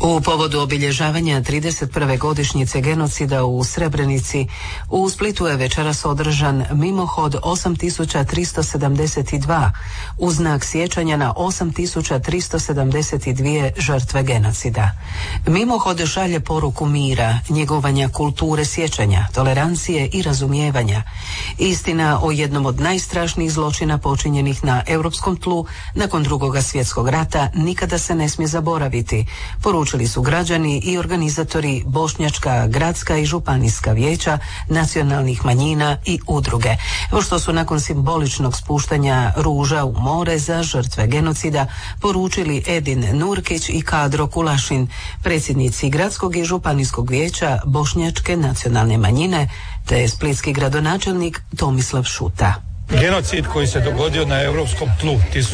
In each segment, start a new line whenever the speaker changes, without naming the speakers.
U povodu obilježavanja 31. godišnjice genocida u Srebrenici, u Splitu je večeras održan mimohod 8372 u znak sjećanja na 8372 žrtve genocida. Mimohod šalje poruku mira, njegovanja kulture sjećanja, tolerancije i razumijevanja. Istina o jednom od najstrašnijih zločina počinjenih na europskom tlu nakon Drugog svjetskog rata nikada se ne smije zaboraviti, poručili su građani i organizatori bošnjačka, gradska i županijska vijeća, nacionalnih manjina i udruge. Evo što su nakon simboličnog spuštanja ruža u more za žrtve genocida poručili Edin Nurkić i Kadro Kulašin, predsjednici gradskog i županijskog vijeća bošnjačke nacionalne manjine, te splitski gradonačelnik Tomislav Šuta.
Genocid koji se dogodio na europskom tlu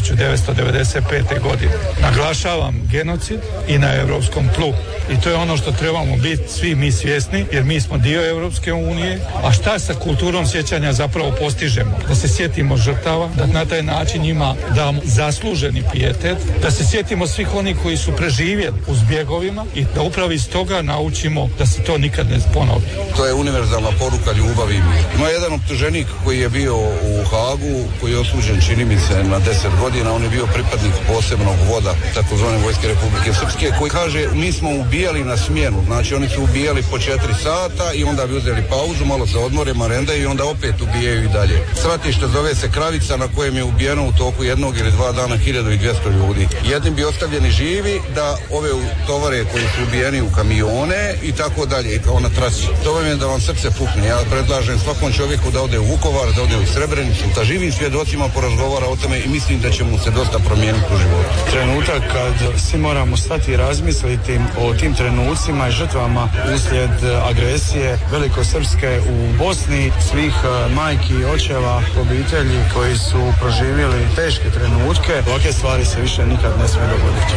1995. godine. Naglašavam genocid i na europskom tlu. I to je ono što trebamo biti svi mi svjesni, jer mi smo dio Europske unije. A šta sa kulturom sjećanja zapravo postižemo? Da se sjetimo žrtava, da na taj način njima damo zasluženi pijetet, da se sjetimo svih onih koji su preživjeli u zbjegovima i da upravo iz toga naučimo da se to nikad ne ponovi.
To je univerzalna poruka ljubavi i mira. Ima jedan optuženik koji je bio u Hagu, koji je osuđen, čini mi se, na 10 godina. On je bio pripadnik posebnog voda takozvane vojske Republike Srpske, koji kaže mi smo ubijali na smjenu. Znači oni su ubijali po 4 sata i onda bi uzeli pauzu, malo se odmore, marende i onda opet ubijaju i dalje. Stratište zove se Kravica, na kojem je ubijeno u toku 1 ili 2 dana 1200 ljudi. Jednim bi ostavljeni živi da ove tovare koji su ubijeni u kamione i tako dalje, i kao na trasi. To vam je da vam srce pukne. Ja predlažem svakom čovjeku da ode u Vukovar, da ode u Srebrenicu, da živim svjedocima porazgovara o tome i mislim da će mu se dosta promijeniti u životu.
Trenutak kad svi moramo stati i razmisliti o tim trenucima i žrtvama uslijed agresije velikosrpske u Bosni, svih majki i očeva, obitelji koji su proživjeli teške trenutke. Ovakve stvari se više nikad ne smije dogoditi.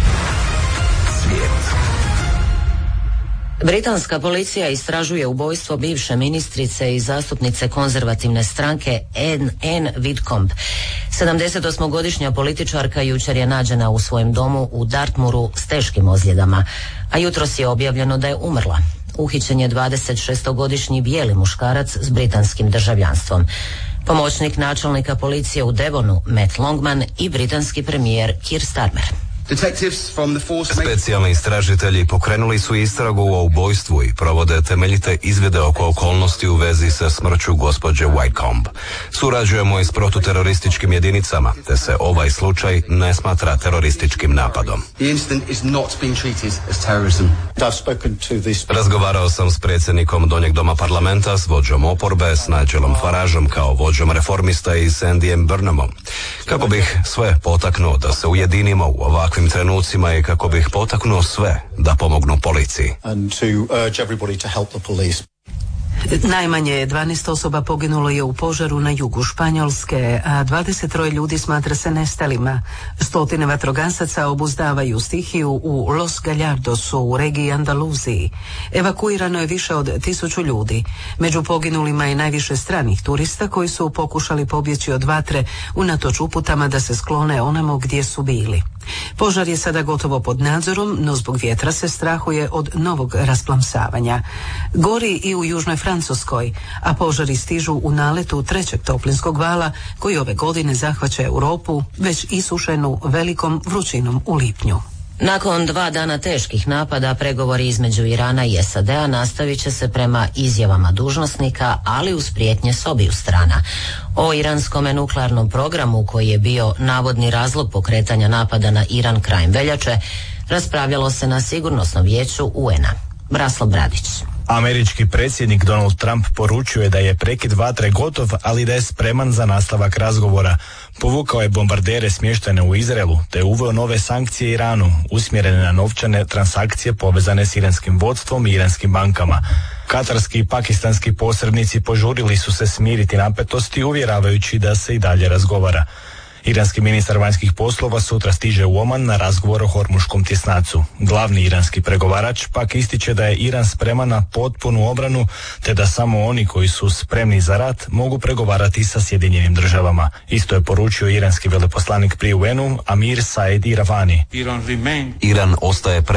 Britanska policija istražuje ubojstvo bivše ministrice i zastupnice konzervativne stranke Anne Whitcomb. 78-godišnja političarka jučer je nađena u svojem domu u Dartmouru s teškim ozljedama, a jutros je objavljeno da je umrla. Uhićen je 26-godišnji bijeli muškarac s britanskim državljanstvom. Pomoćnik načelnika policije u Devonu, Matt Longman, i britanski premijer Keir Starmer.
Specijalni istražitelji pokrenuli su istragu o ubojstvu i provode temeljite izvide oko okolnosti u vezi sa smrću gospođe Whitcomb. Surađujemo i s protuterorističkim jedinicama, te se ovaj slučaj ne smatra terorističkim napadom. Razgovarao sam s predsjednikom Donjeg doma parlamenta, s vođom oporbe, s Nigelom Farageom kao vođom reformista i s Andyjem Burnhamom. Kako bih sve potaknuo da se ujedinimo u ovakvim trenucima i kako bih potaknuo sve da pomognu policiji.
Najmanje 12 osoba poginulo je u požaru na jugu Španjolske, a 23 ljudi smatra se nestalima. Stotine vatrogasaca obuzdavaju stihiju u Los Gallardosu u regiji Andaluziji. Evakuirano je više od 1000 ljudi. Među poginulima je najviše stranih turista koji su pokušali pobjeći od vatre unatoč uputama da se sklone onamo gdje su bili. Požar je sada gotovo pod nadzorom, no zbog vjetra se strahuje od novog rasplamsavanja. Gori i u južnoj Francuskoj, a požari stižu u naletu 3. toplinskog vala koji ove godine zahvaća Europu, već isušenu velikom vrućinom u lipnju.
Nakon 2 dana teških napada, pregovori između Irana i SAD-a nastavit će se prema izjavama dužnosnika, ali uz prijetnje s obiju strana. O iranskom nuklearnom programu, koji je bio navodni razlog pokretanja napada na Iran krajem veljače, raspravljalo se na Sigurnosnom vijeću UN-a. Braslav Bradić.
Američki predsjednik Donald Trump poručuje da je prekid vatre gotov, ali da je spreman za nastavak razgovora. Povukao je bombardere smještene u Izraelu, te uveo nove sankcije Iranu, usmjerene na novčane transakcije povezane s iranskim vodstvom i iranskim bankama. Katarski i pakistanski posrednici požurili su se smiriti napetosti, uvjeravajući da se i dalje razgovara. Iranski ministar vanjskih poslova sutra stiže u Oman na razgovor o Hormuškom tjesnacu. Glavni iranski pregovarač pak ističe da je Iran spreman na potpunu obranu, te da samo oni koji su spremni za rat mogu pregovarati sa Sjedinjenim državama. Isto je poručio iranski veleposlanik pri UN-u Amir Said Iravani.
Iran ostaje